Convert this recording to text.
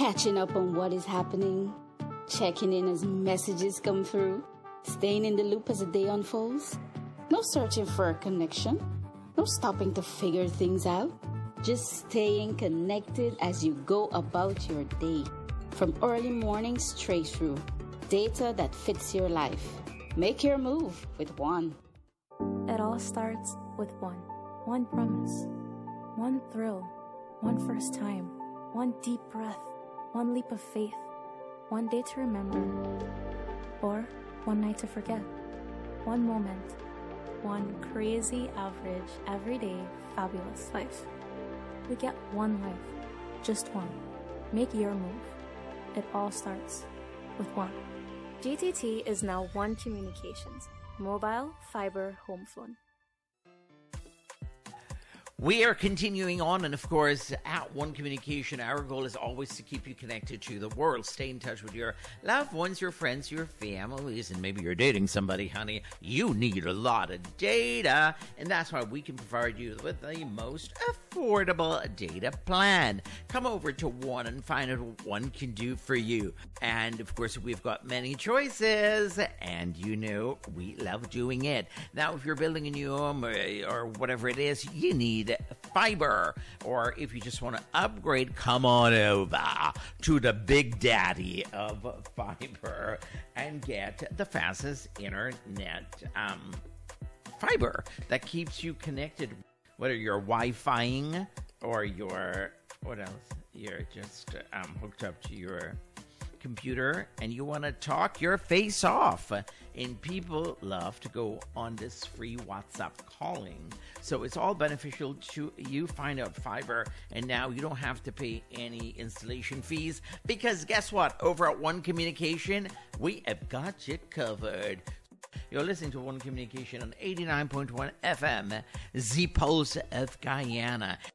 catching up on what is happening, checking in as messages come through, staying in the loop as the day unfolds. No searching for a connection, no stopping to figure things out, just staying connected as you go about your day. From early morning straight through, data that fits your life. Make your move with One. It all starts with one promise, one thrill, one first time, one deep breath, one leap of faith, one day to remember, or one night to forget, one moment, one crazy, average, everyday, fabulous life. We get one life, just one. Make your move. It all starts with One. GTT is now One Communications, mobile, fiber, home phone. We are continuing on, and of course, at One Communication, our goal is always to keep you connected to the world. Stay in touch with your loved ones, your friends, your families, and maybe you're dating somebody, honey. You need a lot of data, and that's why we can provide you with the most affordable data plan. Come over to One and find out what One can do for you. And of course, we've got many choices, and you know we love doing it. Now, if you're building a new home or whatever it is, you need fiber, or if you just want to upgrade, come on over to the big daddy of fiber and get the fastest internet fiber that keeps you connected, whether you're Wi-Fiing or you're just hooked up to your computer and you want to talk your face off. And people love to go on this free WhatsApp calling. So it's all beneficial to you. Find out fiber, and now you don't have to pay any installation fees, because guess what? Over at One Communication, we have got you covered. You're listening to One Communication on 89.1 FM, the Pulse of Guyana.